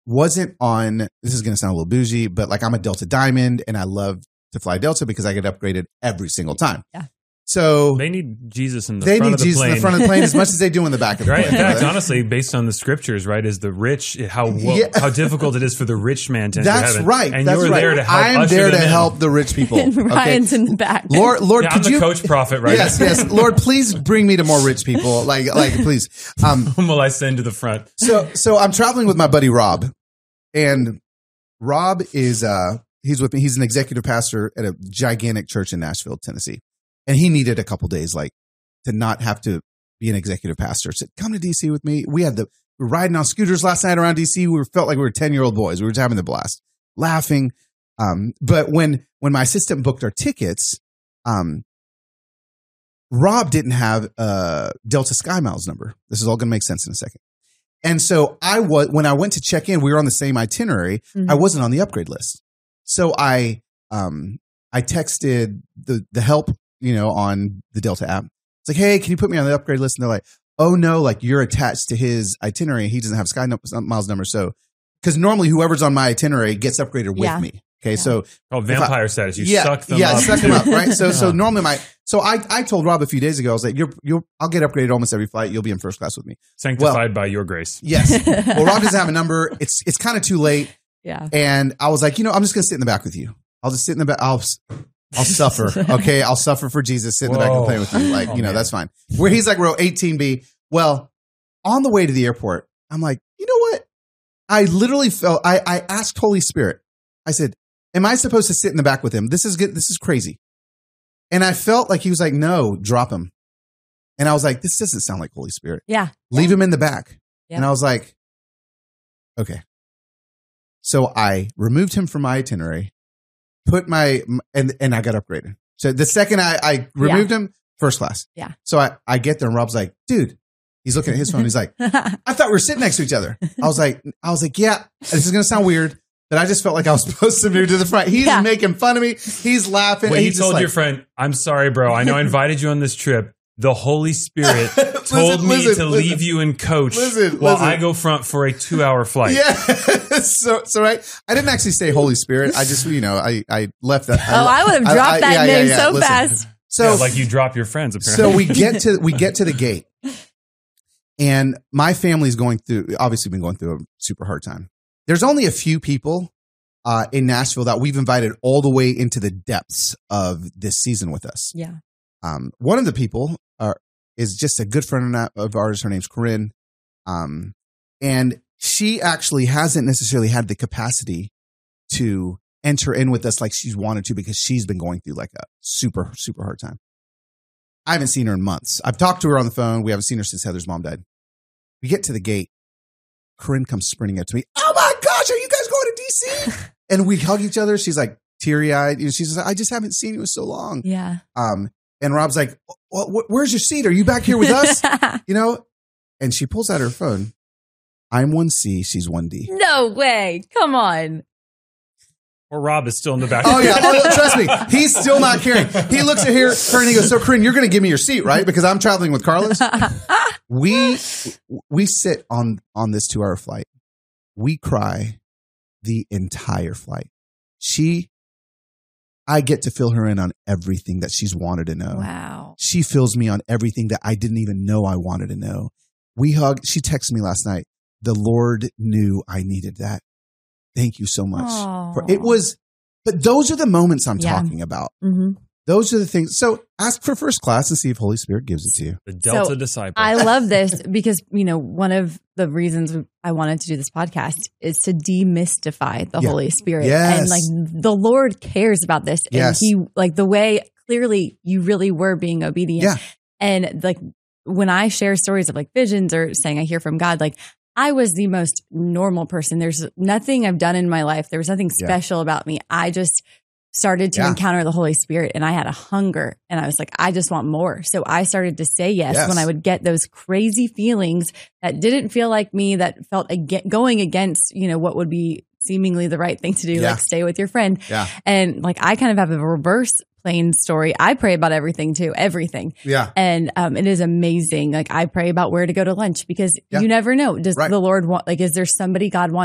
wasn't on, this is going to sound a little bougie, but like I'm a Delta Diamond and I love to fly Delta because I get upgraded every single time. Yeah. So they need Jesus in the they front need of the Jesus plane. in the front of the plane as much as they do in the back of the Right. plane. In fact, honestly, based on the scriptures, right, is the rich how difficult it is for the rich man to enter That's heaven. right. And That's you're right. there to help. I'm usher there to them in. help the rich people. And Ryan's in the back. Lord, Yeah, could I'm you the coach prophet, right? Yes. Lord, please bring me to more rich people. Like, please. Whom will I send to the front? So I'm traveling with my buddy Rob, and Rob is he's with me. He's an executive pastor at a gigantic church in Nashville, Tennessee, and he needed a couple days like to not have to be an executive pastor. Said, "Come to DC with me." We were riding on scooters last night around DC. We felt like we were 10-year-old boys. We were just having the blast, laughing. But when my assistant booked our tickets, Rob didn't have a Delta Sky Miles number. This is all going to make sense in a second. And so when I went to check in, we were on the same itinerary. Mm-hmm. I wasn't on the upgrade list. So I texted the help, on the Delta app. It's like, hey, can you put me on the upgrade list? And they're like, oh no, like you're attached to his itinerary. He doesn't have Sky Miles number. So, because normally whoever's on my itinerary gets upgraded with me. Okay. Yeah. So vampire status. You suck them up. Yeah, suck them up. Right. So normally I told Rob a few days ago, I was like, I'll get upgraded almost every flight. You'll be in first class with me. Sanctified by your grace. Yes. Well, Rob doesn't have a number. It's kind of too late. Yeah. And I was like, I'm just going to sit in the back with you. I'll just sit in the back. I'll suffer. Okay. I'll suffer for Jesus. Sit in the back and play with you. Like, that's fine. Where he's like row 18B. Well, on the way to the airport, I'm like, you know what? I literally felt, I asked Holy Spirit. I said, am I supposed to sit in the back with him? This is good. This is crazy. And I felt like he was like, no, drop him. And I was like, this doesn't sound like Holy Spirit. Yeah. Leave him in the back. Yeah. And I was like, okay. So I removed him from my itinerary, and I got upgraded. So the second I removed him, first class. Yeah. So I get there and Rob's like, dude, he's looking at his phone. He's like, I thought we were sitting next to each other. I was like, yeah, this is going to sound weird, but I just felt like I was supposed to move to the front. He's making fun of me. He's laughing. Well, you told your friend, I'm sorry, bro. I know I invited you on this trip. The Holy Spirit told me to leave you in coach while I go front for a 2-hour flight. Yeah. so right. I didn't actually say Holy Spirit. I just, I left that. I would have dropped that name so fast. So like you drop your friends apparently. So we get to the gate, and my family's been going through a super hard time. There's only a few people in Nashville that we've invited all the way into the depths of this season with us. Yeah. One of the people is just a good friend of ours. Her name's Corinne. And she actually hasn't necessarily had the capacity to enter in with us like she's wanted to because she's been going through like a super, super hard time. I haven't seen her in months. I've talked to her on the phone. We haven't seen her since Heather's mom died. We get to the gate. Corinne comes sprinting up to me. Oh my gosh, are you guys going to DC? And we hug each other. She's like teary-eyed. She's like, I just haven't seen you in so long. Yeah. And Rob's like, where's your seat? Are you back here with us? And she pulls out her phone. I'm 1C. She's 1D. No way. Come on. Or Rob is still in the back. Oh, yeah. Trust me. He's still not caring. He looks at her and he goes, so, Corinne, you're going to give me your seat, right? Because I'm traveling with Carlos. We sit on this 2-hour flight. We cry the entire flight. I get to fill her in on everything that she's wanted to know. Wow. She fills me on everything that I didn't even know I wanted to know. We hug. She texted me last night. The Lord knew I needed that. Thank you so much. But those are the moments I'm talking about. Mm-hmm. Those are the things. So ask for first class and see if Holy Spirit gives it to you. The Delta disciple. I love this because, one of the reasons I wanted to do this podcast is to demystify the Holy Spirit. Yes. And like the Lord cares about this. Yes. And he, like the way clearly you really were being obedient. Yeah. And like when I share stories of like visions or saying I hear from God, like I was the most normal person. There's nothing I've done in my life. There was nothing special about me. I just started to encounter the Holy Spirit and I had a hunger and I was like, I just want more. So I started to say yes when I would get those crazy feelings that didn't feel like me, that felt going against, what would be seemingly the right thing to do, like stay with your friend. Yeah. And like, I kind of have a reverse plane story. I pray about everything too, everything. Yeah. And it is amazing. Like I pray about where to go to lunch because you never know. Does the Lord want, like, is there somebody God wants